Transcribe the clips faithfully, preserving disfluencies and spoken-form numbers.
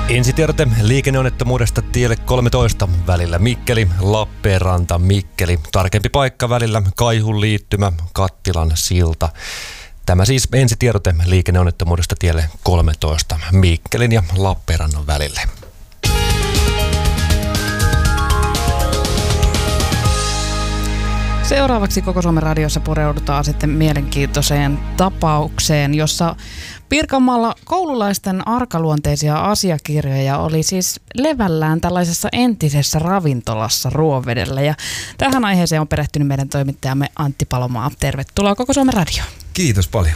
Ensitiedote liikenneonnettomuudesta tielle kolmetoista välillä Mikkeli, Lappeenranta, Mikkeli. Tarkempi paikka välillä Kaihun liittymä, Kattilan silta. Tämä siis ensitiedote liikenneonnettomuudesta tielle kolmetoista Mikkelin ja Lappeenrannan välille. Seuraavaksi Koko Suomen radiossa pureudutaan sitten mielenkiintoiseen tapaukseen, jossa Pirkanmaalla koululaisten arkaluonteisia asiakirjoja oli siis levällään tällaisessa entisessä ravintolassa Ruovedellä. Ja tähän aiheeseen on perehtynyt meidän toimittajamme Antti Palomaa. Tervetuloa Koko Suomen radioon. Kiitos paljon.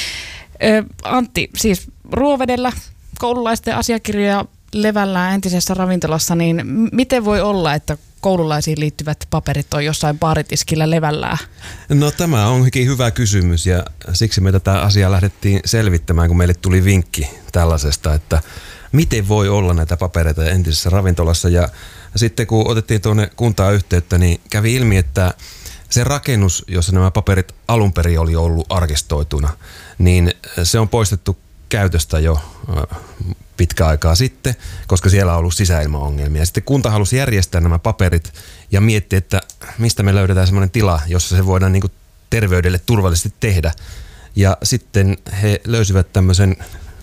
Ö, Antti, siis Ruovedellä koululaisten asiakirjoja levällään entisessä ravintolassa, niin miten voi olla, että koululaisiin liittyvät paperit on jossain baaritiskillä levällään? No tämä onkin hyvä kysymys ja siksi me tätä asiaa lähdettiin selvittämään, kun meille tuli vinkki tällaisesta, että miten voi olla näitä papereita entisessä ravintolassa. Ja sitten kun otettiin tuonne kuntaan yhteyttä, niin kävi ilmi, että se rakennus, jossa nämä paperit alun perin oli ollut arkistoituna, niin se on poistettu käytöstä jo pitkä aikaa sitten, koska siellä on ollut sisäilmaongelmia. Sitten kunta halusi järjestää nämä paperit ja miettiä, että mistä me löydetään semmoinen tila, jossa se voidaan niin kuin terveydelle turvallisesti tehdä. Ja sitten he löysivät tämmöisen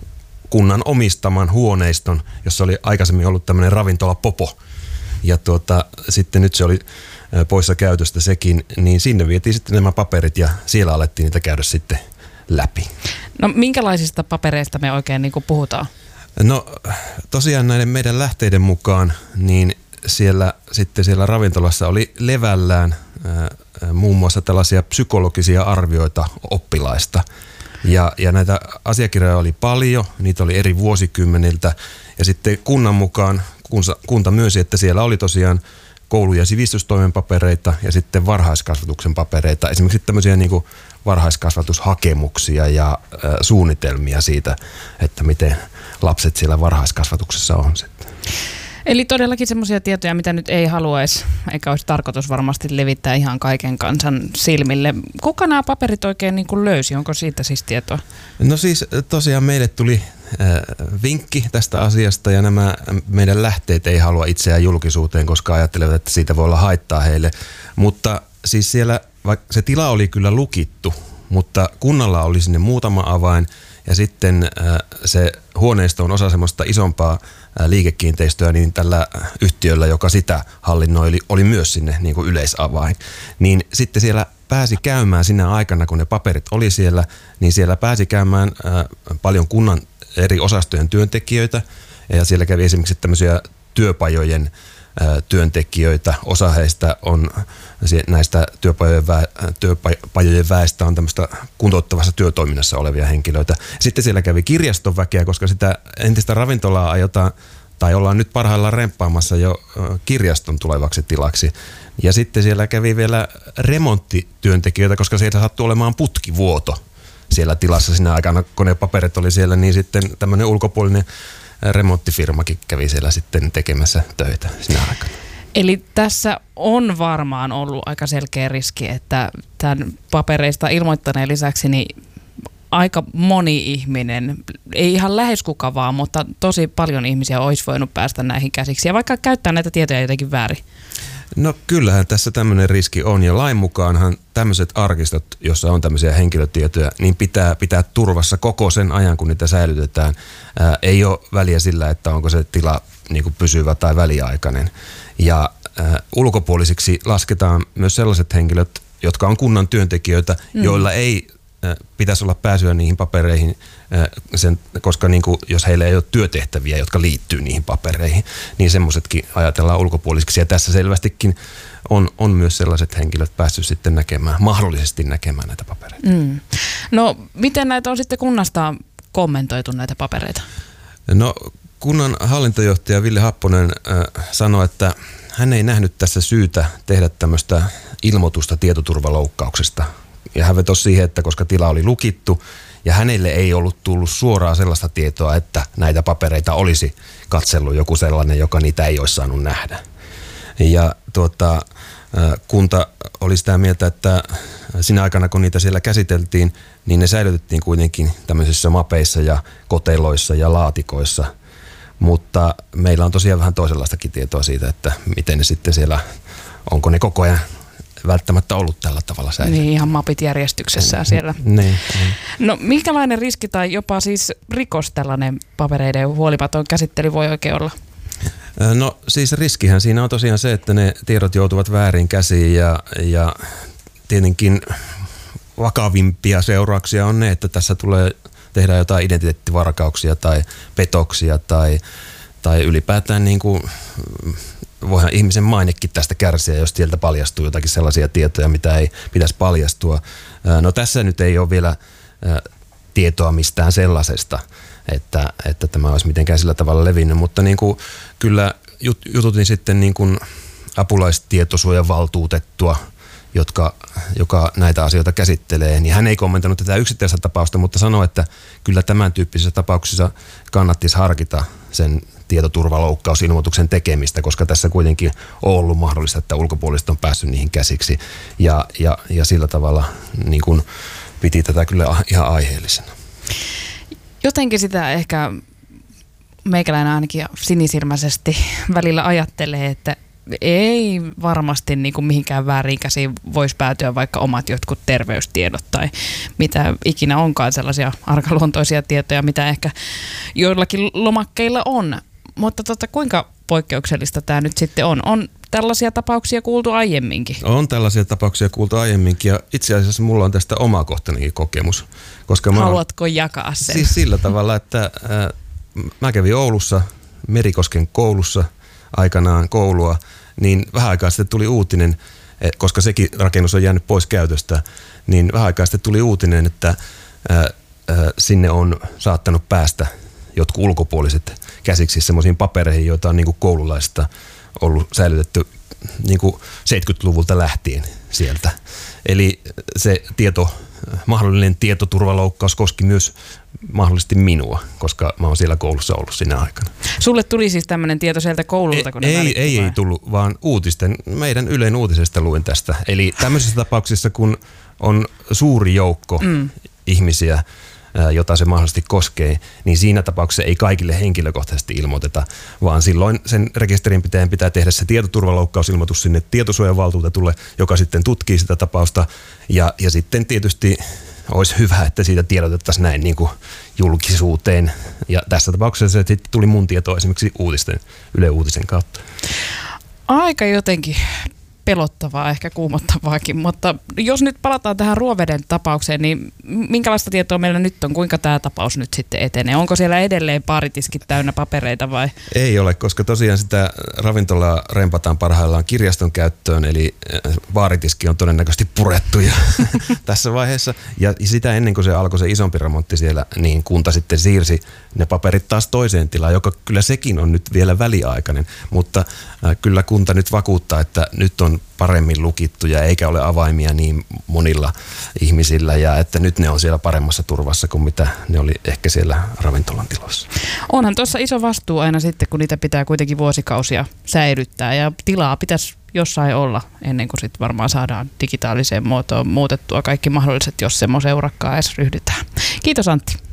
kunnan omistaman huoneiston, jossa oli aikaisemmin ollut tämmöinen ravintola Popo. Ja tuota, sitten nyt se oli poissa käytöstä sekin, niin sinne vietiin sitten nämä paperit ja siellä alettiin niitä käydä sitten läpi. No minkälaisista papereista me oikein niin kuin puhutaan? No tosiaan näiden meidän lähteiden mukaan, niin siellä sitten siellä ravintolassa oli levällään ää, muun muassa tällaisia psykologisia arvioita oppilaista. Ja, ja näitä asiakirjoja oli paljon, niitä oli eri vuosikymmeniltä. Ja sitten kunnan mukaan kunsa, kunta myönsi, että siellä oli tosiaan koulu- ja sivistystoimen papereita ja sitten varhaiskasvatuksen papereita. Esimerkiksi tämmöisiä niin kuin varhaiskasvatushakemuksia ja ä, suunnitelmia siitä, että miten lapset siellä varhaiskasvatuksessa on sitten. Eli todellakin semmoisia tietoja, mitä nyt ei haluaisi, eikä olisi tarkoitus varmasti levittää ihan kaiken kansan silmille. Kuka nämä paperit oikein niin kuin löysi? Onko siitä siis tietoa? No siis tosiaan meille tuli äh, vinkki tästä asiasta ja nämä meidän lähteet ei halua itseään julkisuuteen, koska ajattelevat, että siitä voi olla haittaa heille. Mutta siis siellä, vaikka se tila oli kyllä lukittu, mutta kunnalla oli sinne muutama avain ja sitten äh, se huoneisto on osa semmoista isompaa äh, liikekiinteistöä, niin tällä yhtiöllä, joka sitä hallinnoi, oli, oli myös sinne niin kuin yleisavain. Niin sitten siellä pääsi käymään sinä aikana, kun ne paperit oli siellä, niin siellä pääsi käymään äh, paljon kunnan eri osastojen työntekijöitä ja siellä kävi esimerkiksi tämmöisiä työpajojen työntekijöitä. Osa heistä on näistä työpajojen, vä, työpajojen väestä on tämmöistä kuntouttavassa työtoiminnassa olevia henkilöitä. Sitten siellä kävi kirjaston väkeä, koska sitä entistä ravintolaa aiotaan tai ollaan nyt parhaillaan remppaamassa jo kirjaston tulevaksi tilaksi. Ja sitten siellä kävi vielä remonttityöntekijöitä, koska siellä sattui olemaan putkivuoto siellä tilassa siinä aikana, kun ne paperit oli siellä, niin sitten tämmöinen ulkopuolinen remonttifirmakin kävi siellä sitten tekemässä töitä siinä aikana. Eli tässä on varmaan ollut aika selkeä riski, että tämän papereista ilmoittaneen lisäksi niin aika moni ihminen, ei ihan lähes kuka vaan, mutta tosi paljon ihmisiä olisi voinut päästä näihin käsiksi ja vaikka käyttää näitä tietoja jotenkin väärin. No kyllähän tässä tämmöinen riski on ja lain mukaanhan tämmöiset arkistot, jossa on tämmöisiä henkilötietoja, niin pitää pitää turvassa koko sen ajan, kun niitä säilytetään. Ää, ei ole väliä sillä, että onko se tila niin kuin pysyvä tai väliaikainen. Ja ää, ulkopuolisiksi lasketaan myös sellaiset henkilöt, jotka on kunnan työntekijöitä, mm. joilla ei ää, pitäisi olla pääsyä niihin papereihin, ää, sen, koska niin kuin, jos heillä ei ole työtehtäviä, jotka liittyy niihin papereihin, niin semmoisetkin ajatellaan ulkopuolisiksi. Ja tässä selvästikin on, on myös sellaiset henkilöt päässyt sitten näkemään, mahdollisesti näkemään näitä papereita. Mm. No miten näitä on sitten kunnasta kommentoitu näitä papereita? No kunnan hallintojohtaja Ville Happonen äh, sanoi, että hän ei nähnyt tässä syytä tehdä tämmöistä ilmoitusta tietoturvaloukkauksesta. Ja hän vetosi siihen, että koska tila oli lukittu ja hänelle ei ollut tullut suoraan sellaista tietoa, että näitä papereita olisi katsellut joku sellainen, joka niitä ei olisi saanut nähdä. Ja tuota, kunta oli sitä mieltä, että siinä aikana kun niitä siellä käsiteltiin, niin ne säilytettiin kuitenkin tämmöisissä mapeissa ja koteloissa ja laatikoissa. mutta meillä on tosiaan vähän toisenlaistakin tietoa siitä, että miten ne sitten siellä, onko ne koko ajan välttämättä ollut tällä tavalla säilynyt. Niin, ihan mapit järjestyksessään siellä. Niin, niin. No minkälainen riski tai jopa siis rikos tällainen papereiden huolimaton käsittely voi oikein olla? No siis riskihän siinä on tosiaan se, että ne tiedot joutuvat väärin käsiin ja, ja tietenkin vakavimpia seurauksia on ne, että tässä tulee tehdä jotain identiteettivarkauksia tai petoksia tai, tai ylipäätään niin kuin, voihan ihmisen mainekin tästä kärsiä, jos sieltä paljastuu jotakin sellaisia tietoja, mitä ei pitäisi paljastua. No tässä nyt ei ole vielä tietoa mistään sellaisesta, että, että tämä olisi mitenkään sillä tavalla levinnyt, mutta niin kuin, kyllä jut, jututin sitten niin kuin apulaistietosuojavaltuutettua, jotka, joka näitä asioita käsittelee, niin hän ei kommentoinut tätä yksittäistä tapausta, mutta sanoi, että kyllä tämän tyyppisissä tapauksissa kannattisi harkita sen tietoturvaloukkausilmoituksen tekemistä, koska tässä kuitenkin on ollut mahdollista, että ulkopuoliset on päässyt niihin käsiksi ja, ja, ja sillä tavalla niin kuin piti tätä kyllä ihan aiheellisena. Jotenkin sitä ehkä meikäläinen ainakin sinisilmäisesti välillä ajattelee, että ei varmasti niin kuin mihinkään väärin käsiin voisi päätyä vaikka omat jotkut terveystiedot tai mitä ikinä onkaan sellaisia arkaluontoisia tietoja, mitä ehkä joillakin lomakkeilla on. Mutta tota, kuinka poikkeuksellista tämä nyt sitten on? On tällaisia tapauksia kuultu aiemminkin? On tällaisia tapauksia kuultu aiemminkin ja itse asiassa mulla on tästä omakohtainen kokemus. Koska Haluatko mä jakaa sen? Siis sillä tavalla, että äh, mä kävin Oulussa, Merikosken koulussa aikanaan koulua, niin vähän aikaa sitten tuli uutinen, koska sekin rakennus on jäänyt pois käytöstä, niin vähän aikaa sitten tuli uutinen, että äh, äh, sinne on saattanut päästä jotkut ulkopuoliset käsiksi semmoisiin papereihin, joita on niin kuin koululaisista ollut säilytetty niin kuin seitsemänkymmentäluvulta lähtien sieltä. Eli se tieto, mahdollinen tietoturvaloukkaus koski myös mahdollisesti minua, koska mä oon siellä koulussa ollut sinä aikana. Sulle tuli siis tämmöinen tieto sieltä koululta, kun ne Ei, ei, ei tullut, vaan uutisten, meidän Ylen uutisesta luin tästä. Eli tämmöisissä tapauksissa, kun on suuri joukko mm. ihmisiä, jota se mahdollisesti koskee, niin siinä tapauksessa ei kaikille henkilökohtaisesti ilmoiteta, vaan silloin sen rekisterinpitäjän pitää tehdä se tietoturvaloukkausilmoitus sinne tietosuojavaltuutetulle, joka sitten tutkii sitä tapausta ja, ja sitten tietysti olisi hyvä, että siitä tiedotettaisiin näin niin kuin julkisuuteen ja tässä tapauksessa se sitten tuli mun tietoa esimerkiksi uutisten, Yle Uutisen kautta. Aika jotenkin pelottavaa, ehkä kuumottavaakin, mutta jos nyt palataan tähän Ruoveden tapaukseen, niin minkälaista tietoa meillä nyt on, kuinka tämä tapaus nyt sitten etenee? Onko siellä edelleen baaritiskit täynnä papereita vai? Ei ole, koska tosiaan sitä ravintolaa rempataan parhaillaan kirjaston käyttöön, eli baaritiski on todennäköisesti purettu ja tässä vaiheessa. Ja sitä ennen kuin se alkoi se isompi remontti siellä, niin kunta sitten siirsi ne paperit taas toiseen tilaan, joka kyllä sekin on nyt vielä väliaikainen, mutta kyllä kunta nyt vakuuttaa, että nyt on paremmin lukittuja eikä ole avaimia niin monilla ihmisillä ja että nyt ne on siellä paremmassa turvassa kuin mitä ne oli ehkä siellä ravintolan tiloissa. Onhan tuossa iso vastuu aina sitten, kun niitä pitää kuitenkin vuosikausia säilyttää ja tilaa pitäisi jossain olla ennen kuin sitten varmaan saadaan digitaaliseen muotoon muutettua kaikki mahdolliset, jos semmoisen urakkaan edes ryhdytään. Kiitos Antti.